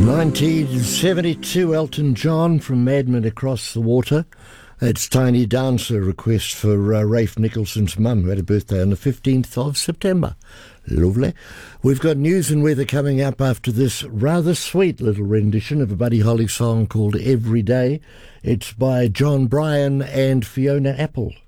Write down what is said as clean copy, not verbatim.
1972, Elton John from Madman Across the Water. It's Tiny Dancer request for Rafe Nicholson's mum, who had a birthday on the 15th of September. Lovely. We've got news and weather coming up after this rather sweet little rendition of a Buddy Holly song called Every Day. It's by John Bryan and Fiona Apple.